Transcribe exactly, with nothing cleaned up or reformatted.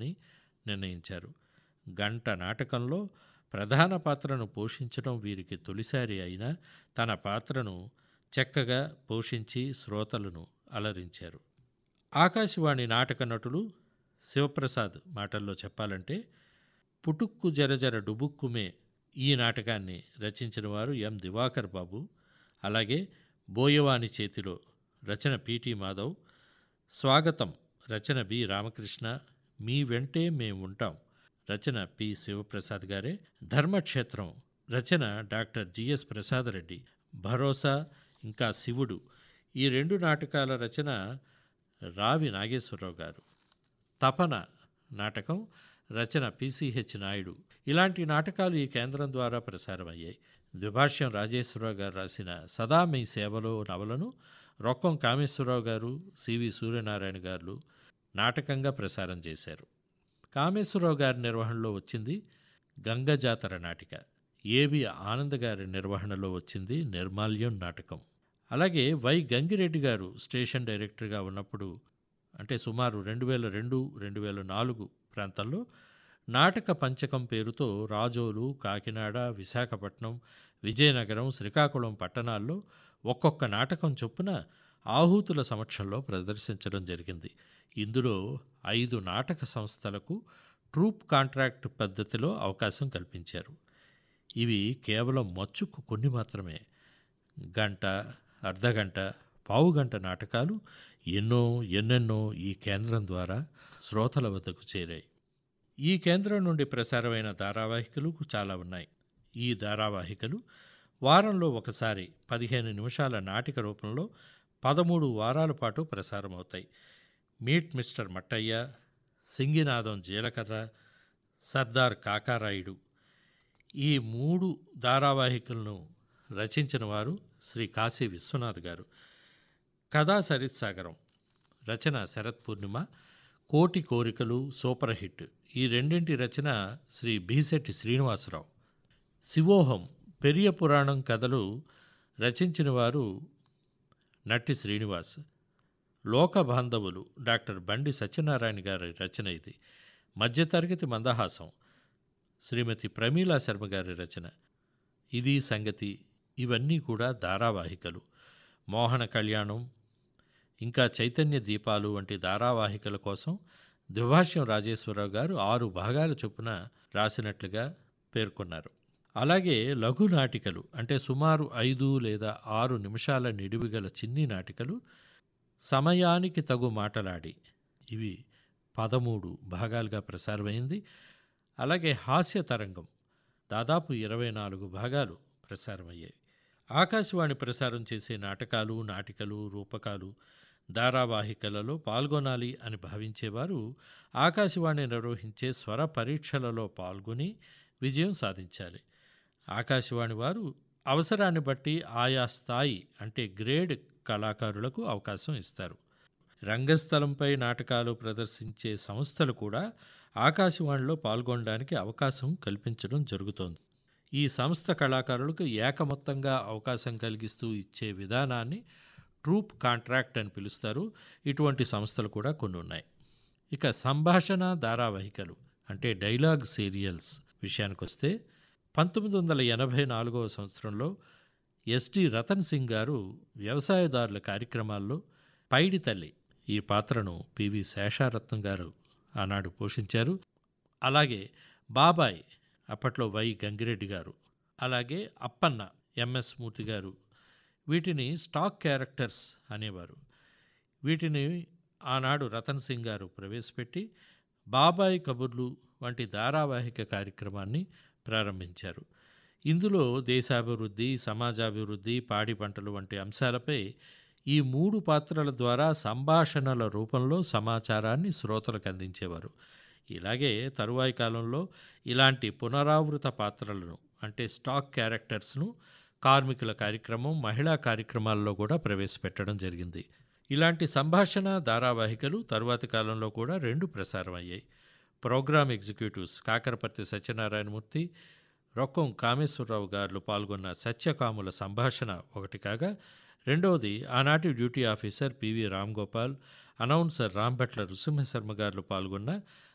చేయాలని నిర్ణయించారు. గంట నాటకంలో ప్రధాన పాత్రను పోషించడం వీరికి తొలిసారి అయినా తన పాత్రను చక్కగా పోషించి శ్రోతలను అలరించారు. ఆకాశవాణి నాటక నటులు శివప్రసాద్ మాటల్లో చెప్పాలంటే, పుటుక్కు జరజర డుబుక్కుమే ఈ నాటకాన్ని రచించిన వారు ఎం దివాకర్ బాబు, అలాగే బోయవాని చేతిలో రచన పిటి మాధవ్, స్వాగతం రచన బి రామకృష్ణ, మీ వెంటే మేం ఉంటాం రచన పి శివప్రసాద్ గారే, ధర్మక్షేత్రం రచన డాక్టర్ జిఎస్ ప్రసాదరెడ్డి, భరోసా ఇంకా శివుడు ఈ రెండు నాటకాల రచన రావి నాగేశ్వరరావు గారు, తపన నాటకం రచన పిసిహెచ్ నాయుడు. ఇలాంటి నాటకాలు ఈ కేంద్రం ద్వారా ప్రసారమయ్యాయి. ద్విభాష్యం రాజేశ్వరరావు గారు రాసిన సదా మీ సేవలో నవలను రొక్కం కామేశ్వరరావు గారు, సివి సూర్యనారాయణ గారు నాటకంగా ప్రసారం చేశారు. కామేశ్వరరావు గారి నిర్వహణలో వచ్చింది గంగజాతర నాటిక, ఏబి ఆనంద్ గారి నిర్వహణలో వచ్చింది నిర్మాల్యం నాటకం. అలాగే వై గంగిరెడ్డి గారు స్టేషన్ డైరెక్టర్గా ఉన్నప్పుడు, అంటే సుమారు రెండు వేల రెండు రెండు వేల నాలుగు ప్రాంతాల్లో నాటక పంచకం పేరుతో రాజోలు, కాకినాడ, విశాఖపట్నం, విజయనగరం, శ్రీకాకుళం పట్టణాల్లో ఒక్కొక్క నాటకం చొప్పున ఆహూతుల సమక్షంలో ప్రదర్శించడం జరిగింది. ఇందులో ఐదు నాటక సంస్థలకు ట్రూప్ కాంట్రాక్ట్ పద్ధతిలో అవకాశం కల్పించారు. ఇవి కేవలం మచ్చుకు కొన్ని మాత్రమే. గంట, అర్ధగంట, పావుగంట నాటకాలు ఎన్నో ఎన్నెన్నో ఈ కేంద్రం ద్వారా శ్రోతల వద్దకు చేరాయి. ఈ కేంద్రం నుండి ప్రసారమైన ధారావాహికలు చాలా ఉన్నాయి. ఈ ధారావాహికలు వారంలో ఒకసారి పదిహేను నిమిషాల నాటిక రూపంలో పదమూడు వారాల పాటు ప్రసారమవుతాయి. మీట్ మిస్టర్ మట్టయ్య, సింగినాదం జీలకర్ర, సర్దార్ కాకారాయుడు ఈ మూడు ధారావాహికలను రచించిన వారు శ్రీ కాశీ విశ్వనాథ్ గారు. కథా సరిత్సాగరం రచన శరత్ పూర్ణిమ, కోటి కోరికలు సూపర్ హిట్ ఈ రెండింటి రచన శ్రీ బీశెట్టి శ్రీనివాసరావు. శివోహం పెరియ పురాణం కథలు రచించిన వారు నట్టి శ్రీనివాస్. లోకబాంధవులు డాక్టర్ బండి సత్యనారాయణ గారి రచన ఇది. మధ్యతరగతి మందహాసం శ్రీమతి ప్రమీలా శర్మ గారి రచన. ఇది సంగతి ఇవన్నీ కూడా ధారావాహికలు. మోహన కళ్యాణం ఇంకా చైతన్య దీపాలు వంటి ధారావాహికల కోసం ద్విభాష్యం రాజేశ్వరరావు గారు ఆరు భాగాల చొప్పున రాసినట్లుగా పేర్కొన్నారు. అలాగే లఘు నాటికలు అంటే సుమారు ఐదు లేదా ఆరు నిమిషాల నిడివిగల చిన్ని నాటికలు సమయానికి తగు మాటలాడి ఇవి పదమూడు భాగాలుగా ప్రసారమైంది. అలాగే హాస్య తరంగం దాదాపు ఇరవై నాలుగు భాగాలు ప్రసారమయ్యాయి. ఆకాశవాణి ప్రసారం చేసే నాటకాలు, నాటికలు, రూపకాలు, ధారావాహికలలో పాల్గొనాలి అని భావించేవారు ఆకాశవాణి నిర్వహించే స్వర పరీక్షలలో పాల్గొని విజయం సాధించాలి. ఆకాశవాణి వారు అవసరాన్ని బట్టి ఆయా స్థాయి అంటే గ్రేడ్ కళాకారులకు అవకాశం ఇస్తారు. రంగస్థలంపై నాటకాలు ప్రదర్శించే సంస్థలు కూడా ఆకాశవాణిలో పాల్గొనడానికి అవకాశం కల్పించడం జరుగుతోంది. ఈ సంస్థ కళాకారులకు ఏకమొత్తంగా అవకాశం కలిగిస్తూ ఇచ్చే విధానాన్ని ట్రూప్ కాంట్రాక్ట్ అని పిలుస్తారు. ఇటువంటి సంస్థలు కూడా కొన్ని ఉన్నాయి. ఇక సంభాషణ ధారావాహికలు అంటే డైలాగ్ సీరియల్స్ విషయానికి వస్తే పంతొమ్మిది వందల ఎనభై నాలుగవ సంవత్సరంలో ఎస్డి రతన్ సింగ్ గారు వ్యవసాయదారుల కార్యక్రమాల్లో పైడి తల్లి ఈ పాత్రను పివి శేషారత్నం గారు ఆనాడు పోషించారు. అలాగే బాబాయ్ అప్పట్లో వై గంగిరెడ్డి గారు, అలాగే అప్పన్న ఎంఎస్ మూర్తి గారు వీటిని స్టాక్ క్యారెక్టర్స్ అనేవారు. వీటిని ఆనాడు రతన్ సింగ్ గారు ప్రవేశపెట్టి బాబాయ్ కబుర్లు వంటి ధారావాహిక కార్యక్రమాన్ని ప్రారంభించారు. ఇందులో దేశాభివృద్ధి, సమాజాభివృద్ధి, పాడి పంటలు వంటి అంశాలపై ఈ మూడు పాత్రల ద్వారా సంభాషణల రూపంలో సమాచారాన్ని శ్రోతలకు అందించేవారు. ఇలాగే తరువాయి కాలంలో ఇలాంటి పునరావృత పాత్రలను అంటే స్టాక్ క్యారెక్టర్స్ను కార్మికుల కార్యక్రమం, మహిళా కార్యక్రమాల్లో కూడా ప్రవేశపెట్టడం జరిగింది. ఇలాంటి సంభాషణ ధారావాహికలు తరువాతి కాలంలో కూడా రెండు ప్రసారం అయ్యాయి. ప్రోగ్రామ్ ఎగ్జిక్యూటివ్స్ కాకరపర్తి సత్యనారాయణమూర్తి, రొక్కం కామేశ్వరరావు గారు పాల్గొన్న సత్యకాముల సంభాషణ ఒకటి కాగా, రెండవది ఆనాటి duty officer PV Ram Gopal, announcer Rambhatla Nrusimha Sharma గారు పాల్గొన్న